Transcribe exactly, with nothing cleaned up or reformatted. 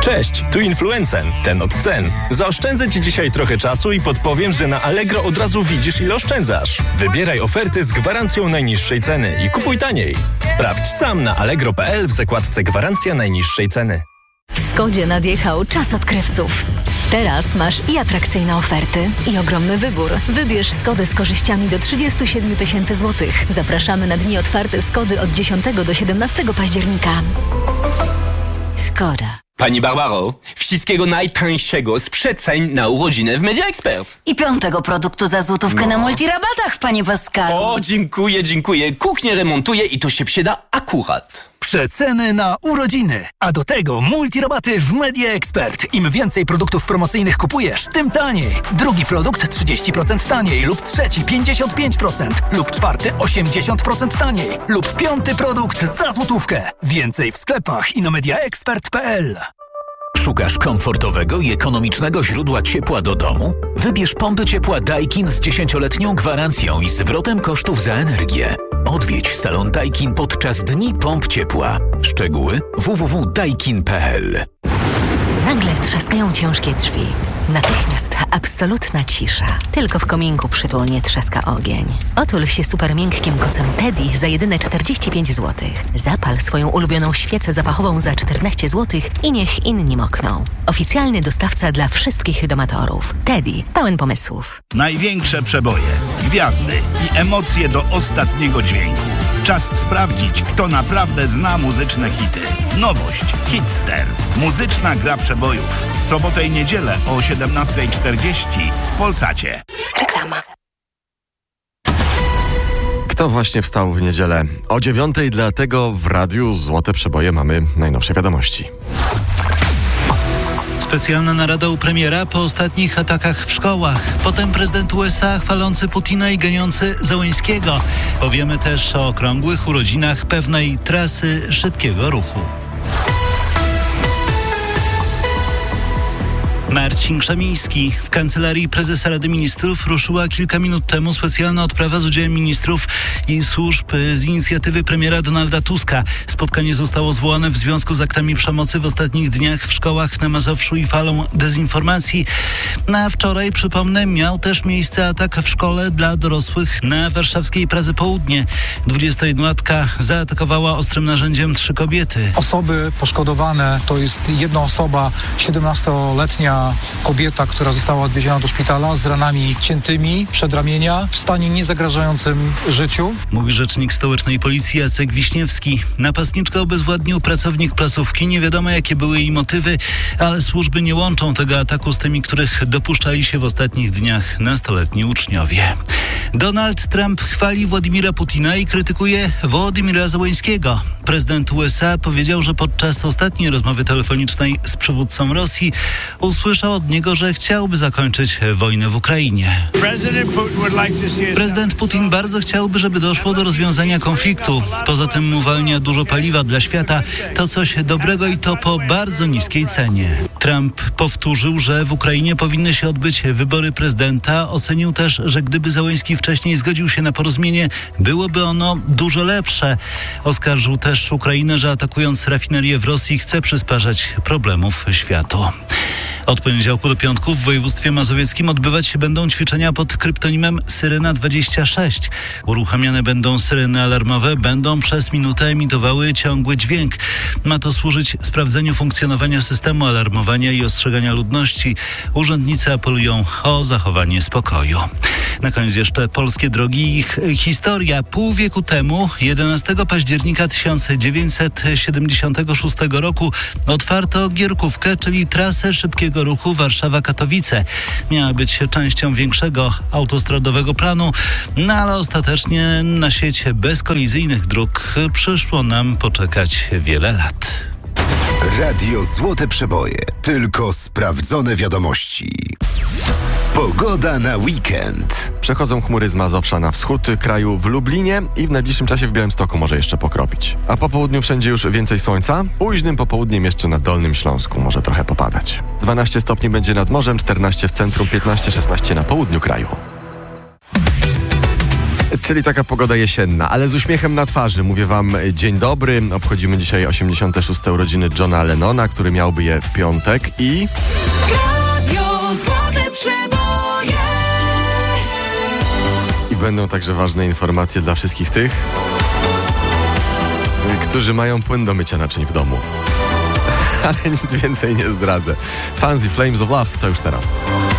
Cześć, tu Influencen, ten od cen. Zaoszczędzę Ci dzisiaj trochę czasu i podpowiem, że na Allegro od razu widzisz, ile oszczędzasz. Wybieraj oferty z gwarancją najniższej ceny i kupuj taniej. Sprawdź sam na allegro kropka p l w zakładce Gwarancja najniższej ceny. W Skodzie nadjechał czas odkrywców. Teraz masz i atrakcyjne oferty, i ogromny wybór. Wybierz Skodę z korzyściami do trzydzieści siedem tysięcy złotych. Zapraszamy na dni otwarte Skody od dziesiątego do siedemnastego października. Skoda. Pani Barbaro, wszystkiego najtańszego z przeceń na urodziny w Media Expert. I piątego produktu za złotówkę no. na multirabatach, panie Pascalu. O, dziękuję, dziękuję. Kuchnię remontuję i to się przyda akurat. Przeceny na urodziny, a do tego multirabaty w Media Expert. Im więcej produktów promocyjnych kupujesz, tym taniej. Drugi produkt trzydzieści procent taniej lub trzeci pięćdziesiąt pięć procent lub czwarty osiemdziesiąt procent taniej lub piąty produkt za złotówkę. Więcej w sklepach i na mediaexpert kropka p l. Szukasz komfortowego i ekonomicznego źródła ciepła do domu? Wybierz pompy ciepła Daikin z dziesięcioletnią gwarancją i zwrotem kosztów za energię. Odwiedź salon Daikin podczas Dni Pomp Ciepła. Szczegóły w w w kropka daikin kropka p l. Nagle trzaskają ciężkie drzwi. Natychmiast absolutna cisza. Tylko w kominku przytulnie trzaska ogień. Otul się super miękkim kocem Teddy za jedyne czterdzieści pięć złotych. Zapal swoją ulubioną świecę zapachową za czternaście złotych i niech inni mokną. Oficjalny dostawca dla wszystkich domatorów. Teddy, pełen pomysłów. Największe przeboje, gwiazdy i emocje do ostatniego dźwięku. Czas sprawdzić, kto naprawdę zna muzyczne hity. Nowość Hitster. Muzyczna gra przebojów. W sobotę i niedzielę o siedemnasta czterdzieści w Polsacie. Reklama. Kto właśnie wstał w niedzielę o dziewiątej, dlatego w radiu Złote Przeboje mamy najnowsze wiadomości. Specjalna narada u premiera po ostatnich atakach w szkołach. Potem prezydent U S A chwalący Putina i ganiący Zełenskiego. Powiemy też o okrągłych urodzinach pewnej trasy szybkiego ruchu. Marcin Krzemiński. W Kancelarii Prezesa Rady Ministrów ruszyła kilka minut temu specjalna odprawa z udziałem ministrów i służb z inicjatywy premiera Donalda Tuska. Spotkanie zostało zwołane w związku z aktami przemocy w ostatnich dniach w szkołach na Mazowszu i falą dezinformacji. Na wczoraj, przypomnę, miał też miejsce atak w szkole dla dorosłych na warszawskiej Pradze Południe. dwudziestojednolatka zaatakowała ostrym narzędziem trzy kobiety. Osoby poszkodowane to jest jedna osoba, siedemnastoletnia kobieta, która została odwieziona do szpitala z ranami ciętymi przedramienia w stanie niezagrażającym życiu. Mówi rzecznik stołecznej policji Jacek Wiśniewski. Napastniczkę obezwładnił pracownik placówki. Nie wiadomo, jakie były jej motywy, ale służby nie łączą tego ataku z tymi, których dopuszczali się w ostatnich dniach nastoletni uczniowie. Donald Trump chwali Władimira Putina i krytykuje Wołodymyra Zełenskiego. Prezydent U S A powiedział, że podczas ostatniej rozmowy telefonicznej z przywódcą Rosji usłyszał od niego, że chciałby zakończyć wojnę w Ukrainie. Prezydent Putin bardzo chciałby, żeby doszło do rozwiązania konfliktu. Poza tym uwalnia dużo paliwa dla świata. To coś dobrego i to po bardzo niskiej cenie. Trump powtórzył, że w Ukrainie powinny się odbyć wybory prezydenta. Ocenił też, że gdyby Zełenski wcześniej zgodził się na porozumienie, byłoby ono dużo lepsze. Oskarżył też Ukrainę, że atakując rafinerię w Rosji chce przysparzać problemów światu. Od poniedziałku do piątku w województwie mazowieckim odbywać się będą ćwiczenia pod kryptonimem Syrena dwadzieścia sześć. Uruchamiane będą syreny alarmowe, będą przez minutę emitowały ciągły dźwięk. Ma to służyć sprawdzeniu funkcjonowania systemu alarmowania i ostrzegania ludności. Urzędnicy apelują o zachowanie spokoju. Na koniec jeszcze polskie drogi i ich historia. Pół wieku temu, jedenastego października tysiąc dziewięćset siedemdziesiątego szóstego roku, otwarto Gierkówkę, czyli trasę szybkiego ruchu Warszawa-Katowice. Miała być częścią większego autostradowego planu, no ale ostatecznie na sieć bezkolizyjnych dróg przyszło nam poczekać wiele lat. Radio Złote Przeboje. Tylko sprawdzone wiadomości. Pogoda na weekend. Przechodzą chmury z Mazowsza na wschód kraju w Lublinie i w najbliższym czasie w Białymstoku może jeszcze pokropić. A po południu wszędzie już więcej słońca. Późnym popołudniem jeszcze na Dolnym Śląsku może trochę popadać. dwanaście stopni będzie nad morzem, czternaście w centrum, piętnaście szesnaście na południu kraju. Czyli taka pogoda jesienna, ale z uśmiechem na twarzy. Mówię wam dzień dobry. Obchodzimy dzisiaj osiemdziesiąte szóste urodziny Johna Lennona, który miałby je w piątek i... Radio Złote Przeboje. I będą także ważne informacje dla wszystkich tych, którzy mają płyn do mycia naczyń w domu. Ale nic więcej nie zdradzę. Fancy Flames of Love to już teraz.